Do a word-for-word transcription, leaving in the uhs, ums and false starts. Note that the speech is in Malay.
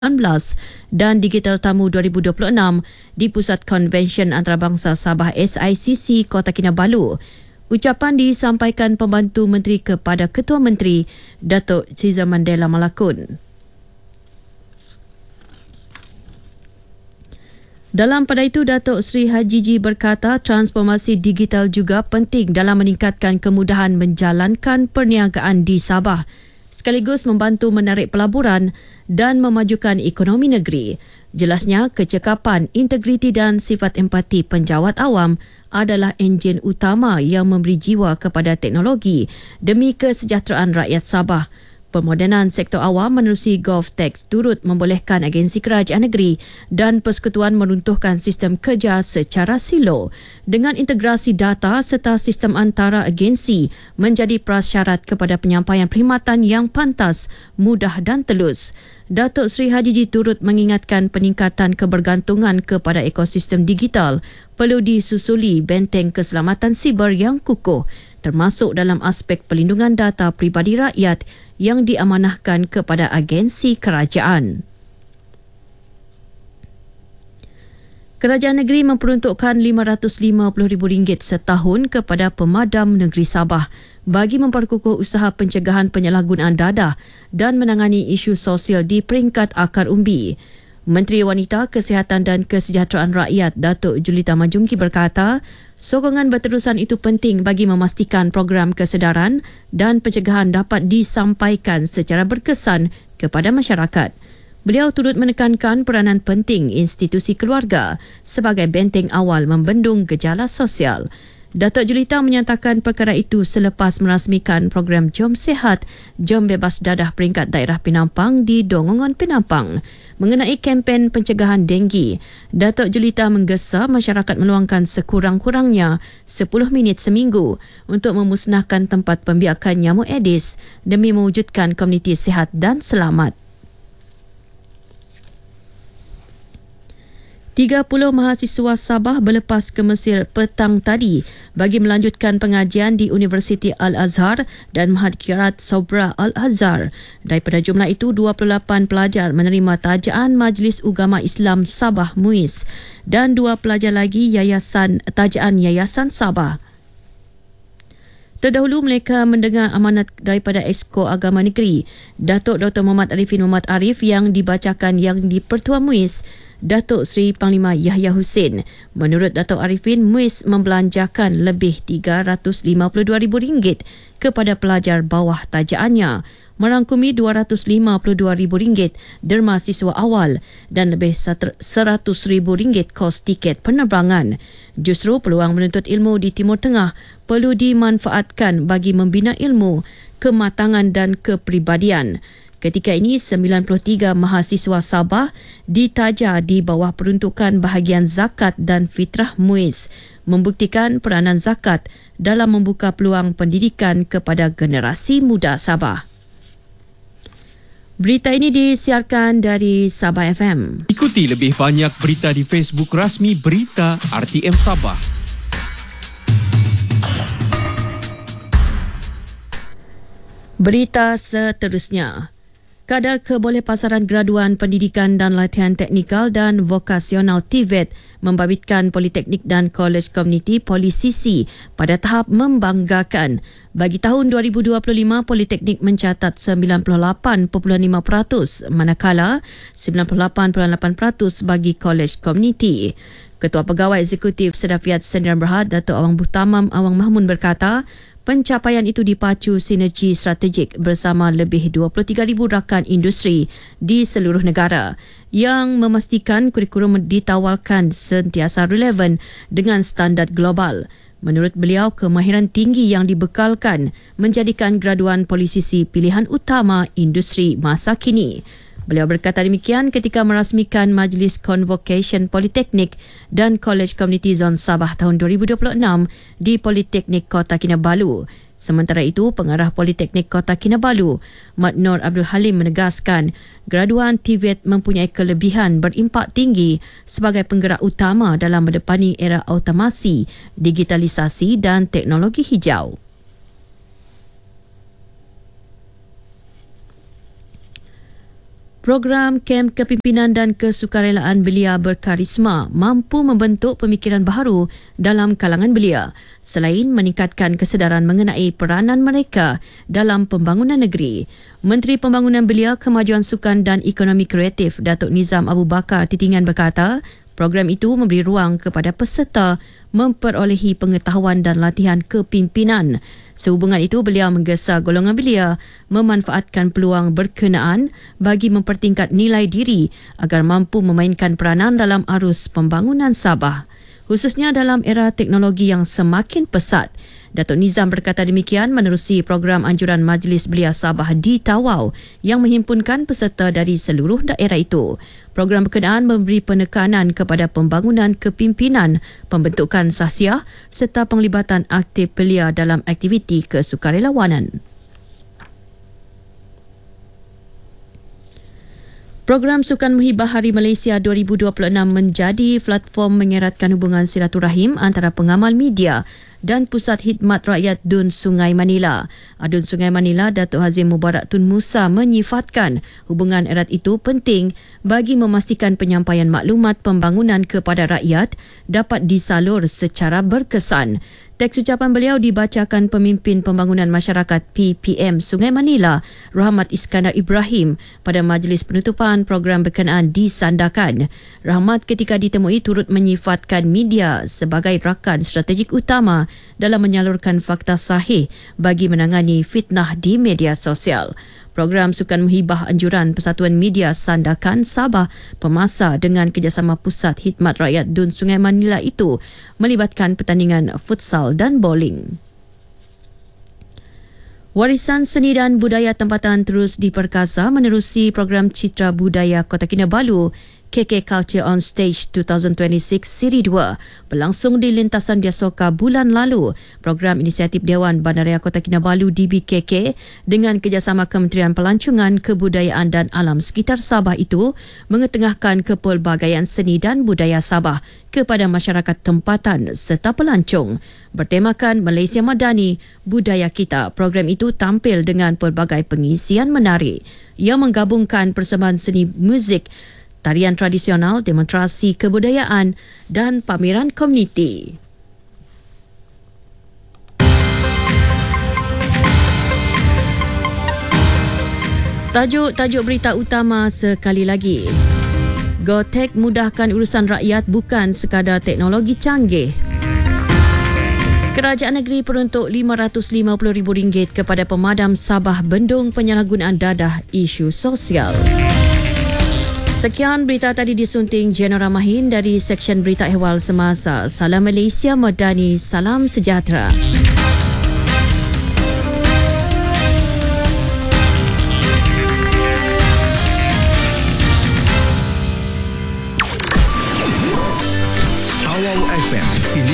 sembilan belas dan Digital Tamu dua ribu dua puluh enam di Pusat Konvensyen Antarabangsa Sabah S I C C Kota Kinabalu. Ucapan disampaikan Pembantu Menteri kepada Ketua Menteri Datuk Cesar Mandela Malakun. Dalam pada itu, Datuk Seri Haji Ji berkata transformasi digital juga penting dalam meningkatkan kemudahan menjalankan perniagaan di Sabah, sekaligus membantu menarik pelaburan dan memajukan ekonomi negeri. Jelasnya, kecekapan, integriti dan sifat empati penjawat awam adalah enjin utama yang memberi jiwa kepada teknologi demi kesejahteraan rakyat Sabah. Pemodenan sektor awam menerusi GovTech turut membolehkan agensi kerajaan negeri dan persekutuan meruntuhkan sistem kerja secara silo dengan integrasi data serta sistem antara agensi menjadi prasyarat kepada penyampaian perkhidmatan yang pantas, mudah dan telus. Datuk Seri Haji Ji turut mengingatkan peningkatan kebergantungan kepada ekosistem digital perlu disusuli benteng keselamatan siber yang kukuh, termasuk dalam aspek pelindungan data pribadi rakyat yang diamanahkan kepada agensi kerajaan. Kerajaan negeri memperuntukkan lima ratus lima puluh ribu ringgit setahun kepada Pemadam Negeri Sabah bagi memperkukuh usaha pencegahan penyalahgunaan dadah dan menangani isu sosial di peringkat akar umbi. Menteri Wanita, Kesihatan dan Kesejahteraan Rakyat Datuk Julita Majumki berkata, sokongan berterusan itu penting bagi memastikan program kesedaran dan pencegahan dapat disampaikan secara berkesan kepada masyarakat. Beliau turut menekankan peranan penting institusi keluarga sebagai benteng awal membendung gejala sosial. Datuk Julita menyatakan perkara itu selepas merasmikan program Jom Sihat, Jom Bebas Dadah peringkat daerah Penampang di Dongongan Penampang mengenai kempen pencegahan denggi. Datuk Julita menggesa masyarakat meluangkan sekurang-kurangnya sepuluh minit seminggu untuk memusnahkan tempat pembiakan nyamuk Aedes demi mewujudkan komuniti sihat dan selamat. tiga puluh mahasiswa Sabah berlepas ke Mesir petang tadi bagi melanjutkan pengajian di Universiti Al-Azhar dan Mahad Kiarat Sobra Al-Azhar. Daripada jumlah itu, dua puluh lapan pelajar menerima tajaan Majlis Ugama Islam Sabah M U I S dan dua pelajar lagi yayasan tajaan Yayasan Sabah. Terdahulu mereka mendengar amanat daripada Exco Agama Negeri, Datuk Doktor Muhammad Arifin Muhammad Arif yang dibacakan yang di-Pertua M U I S, Datuk Seri Panglima Yahya Hussein. Menurut Datuk Arifin, M U I S membelanjakan lebih tiga ratus lima puluh dua ribu ringgit kepada pelajar bawah tajaannya, merangkumi dua ratus lima puluh dua ribu ringgit derma siswa awal dan lebih seratus ribu ringgit kos tiket penerbangan. Justru peluang menuntut ilmu di Timur Tengah perlu dimanfaatkan bagi membina ilmu, kematangan dan kepribadian. Ketika ini, sembilan puluh tiga mahasiswa Sabah ditaja di bawah peruntukan bahagian zakat dan fitrah M U I S, membuktikan peranan zakat dalam membuka peluang pendidikan kepada generasi muda Sabah. Berita ini disiarkan dari Sabah F M. Ikuti lebih banyak berita di Facebook rasmi Berita R T M Sabah. Berita seterusnya. Kadar kebolehpasaran graduan pendidikan dan latihan teknikal dan vokasional T V E T membabitkan Politeknik dan Kolej Komuniti Polisisi pada tahap membanggakan. Bagi tahun dua ribu dua puluh lima, Politeknik mencatat sembilan puluh lapan perpuluhan lima peratus manakala sembilan puluh lapan perpuluhan lapan peratus bagi Kolej Komuniti. Ketua Pegawai Eksekutif Sedafiat Sdn Berhad, Datuk Awang Butamam Awang Mahmun berkata, pencapaian itu dipacu sinergi strategik bersama lebih dua puluh tiga ribu rakan industri di seluruh negara yang memastikan kurikulum ditawarkan sentiasa relevan dengan standard global. Menurut beliau, kemahiran tinggi yang dibekalkan menjadikan graduan polisisi pilihan utama industri masa kini. Beliau berkata demikian ketika merasmikan Majlis Convocation Politeknik dan Kolej Komuniti Zon Sabah tahun dua ribu dua puluh enam di Politeknik Kota Kinabalu. Sementara itu, Pengarah Politeknik Kota Kinabalu, Mat Nur Abdul Halim menegaskan graduan T V E T mempunyai kelebihan berimpak tinggi sebagai penggerak utama dalam mendepani era automasi, digitalisasi dan teknologi hijau. Program Kem Kepimpinan dan Kesukarelaan Belia Berkarisma mampu membentuk pemikiran baharu dalam kalangan belia selain meningkatkan kesedaran mengenai peranan mereka dalam pembangunan negeri. Menteri Pembangunan Belia, Kemajuan Sukan dan Ekonomi Kreatif Datuk Nizam Abu Bakar Titingan berkata, program itu memberi ruang kepada peserta memperolehi pengetahuan dan latihan kepimpinan. Sehubungan itu, beliau menggesa golongan belia memanfaatkan peluang berkenaan bagi mempertingkat nilai diri agar mampu memainkan peranan dalam arus pembangunan Sabah. Khususnya dalam era teknologi yang semakin pesat. Datuk Nizam berkata demikian menerusi program anjuran Majlis Belia Sabah di Tawau yang menghimpunkan peserta dari seluruh daerah itu. Program berkenaan memberi penekanan kepada pembangunan kepimpinan, pembentukan sahsiah serta penglibatan aktif belia dalam aktiviti kesukarelawanan. Program Sukan Muhibah Hari Malaysia dua ribu dua puluh enam menjadi platform mengeratkan hubungan silaturahim antara pengamal media dan Pusat Khidmat Rakyat Dun Sungai Manila. Adun Sungai Manila, Datuk Hazim Mubarak Tun Musa menyifatkan hubungan erat itu penting bagi memastikan penyampaian maklumat pembangunan kepada rakyat dapat disalur secara berkesan. Teks ucapan beliau dibacakan Pemimpin Pembangunan Masyarakat P P M Sungai Manila, Rahmat Iskandar Ibrahim pada majlis penutupan program berkenaan di Sandakan. Rahmat ketika ditemui turut menyifatkan media sebagai rakan strategik utama dalam menyalurkan fakta sahih bagi menangani fitnah di media sosial. Program Sukan Muhibah Anjuran Persatuan Media Sandakan Sabah Pemasa dengan kerjasama Pusat Khidmat Rakyat Dun Sungai Manila itu melibatkan pertandingan futsal dan bowling. Warisan seni dan budaya tempatan terus diperkasa menerusi program Citra Budaya Kota Kinabalu K K Culture on Stage dua ribu dua puluh enam Siri dua berlangsung di lintasan Diasoka bulan lalu. Program inisiatif Dewan Bandaraya Kota Kinabalu D B K K dengan kerjasama Kementerian Pelancongan, Kebudayaan dan Alam Sekitar Sabah itu mengetengahkan kepelbagaian seni dan budaya Sabah kepada masyarakat tempatan serta pelancong. Bertemakan Malaysia Madani, Budaya Kita, program itu tampil dengan pelbagai pengisian menarik. Ia menggabungkan persembahan seni muzik, tarian tradisional, demonstrasi kebudayaan dan pameran komuniti. Tajuk-tajuk berita utama sekali lagi. GoTech mudahkan urusan rakyat bukan sekadar teknologi canggih. Kerajaan negeri peruntuk lima ratus lima puluh ribu ringgit kepada pemadam Sabah bendung penyalahgunaan dadah isu sosial. Sekian berita tadi disunting Jenora Mahin dari Seksyen Berita Ehwal Semasa. Salam Malaysia Madani, salam sejahtera. Tawau F M